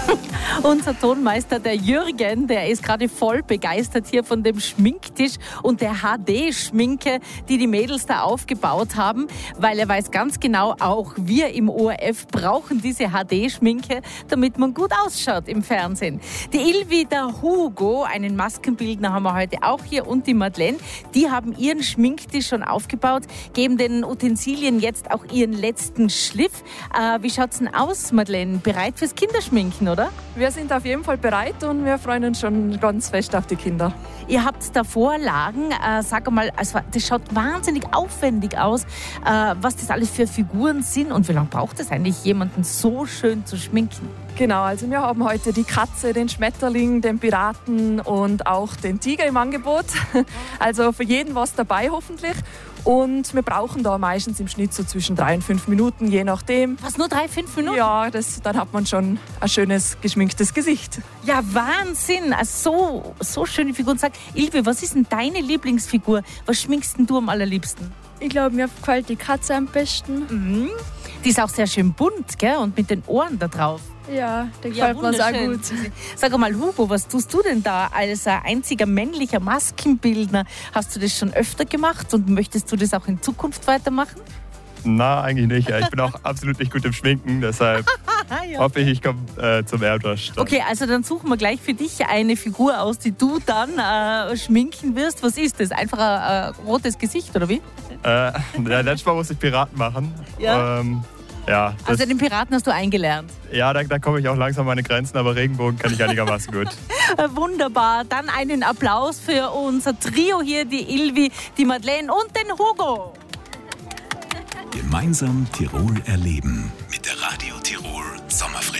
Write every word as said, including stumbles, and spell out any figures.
Unser Tonmeister, der Jürgen, der ist gerade voll begeistert hier von dem Schminktisch und der H D-Schminke, die die Mädels da aufgebaut haben, weil er weiß ganz genau, auch wir im O R F brauchen diese H D-Schminke, damit man gut ausschaut im Fernsehen. Die Ilvi, der Hugo, einen Maskenbildner haben wir heute auch hier, und die Madeleine, die haben ihren Schminktisch schon aufgebaut, geben den Utensilien jetzt auch ihren letzten Schliff. Äh, wie schaut's denn aus, Madeleine? Bereit fürs Kinderschminken, oder? Wir sind auf jeden Fall bereit und wir freuen uns schon ganz fest auf die Kinder. Ihr habt da Vorlagen, äh, sag mal, also das schaut wahnsinnig aufwendig aus, äh, was das alles für Figuren sind und wie lange braucht es eigentlich, jemanden so schön zu schminken? Genau, also wir haben heute die Katze, den Schmetterling, den Piraten und auch den Tiger im Angebot. Also für jeden was dabei hoffentlich. Und wir brauchen da meistens im Schnitt so zwischen drei und fünf Minuten, je nachdem. Was, nur drei, fünf Minuten? Ja, das, dann hat man schon ein schönes, geschminktes Gesicht. Ja, Wahnsinn! Also, so, so schöne Figuren. Sag, Ilve, was ist denn deine Lieblingsfigur? Was schminkst denn du am allerliebsten? Ich glaube, mir gefällt die Katze am besten. Mhm. Die ist auch sehr schön bunt, gell? Und mit den Ohren da drauf. Ja, der gefällt mir sehr gut. Sag mal, Hugo, was tust du denn da als einziger männlicher Maskenbildner? Hast du das schon öfter gemacht und möchtest du das auch in Zukunft weitermachen? Na, eigentlich nicht. Ich bin auch absolut nicht gut im Schminken, deshalb ja. hoffe ich, ich komme äh, zum Airbrush. Dann. Okay, also dann suchen wir gleich für dich eine Figur aus, die du dann äh, schminken wirst. Was ist das? Einfach ein äh, rotes Gesicht, oder wie? Äh, letztes Mal musste ich Piraten machen. Ja. Ähm, Ja, also den Piraten hast du eingelernt? Ja, da, da komme ich auch langsam an meine Grenzen, aber Regenbogen kann ich einigermaßen gut. Wunderbar, dann einen Applaus für unser Trio hier, die Ilvi, die Madeleine und den Hugo. Gemeinsam Tirol erleben mit der Radio Tirol Sommerfrei.